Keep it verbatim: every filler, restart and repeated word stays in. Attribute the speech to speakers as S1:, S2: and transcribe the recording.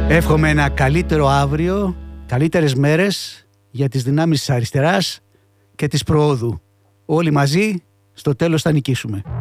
S1: Εύχομαι ένα καλύτερο αύριο, καλύτερες μέρες για τις δυνάμεις της αριστεράς και της προόδου. Όλοι μαζί στο τέλος θα νικήσουμε.